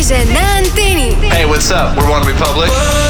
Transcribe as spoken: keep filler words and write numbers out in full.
Fresh na Anteni. Hey, what's up? We're One Republic.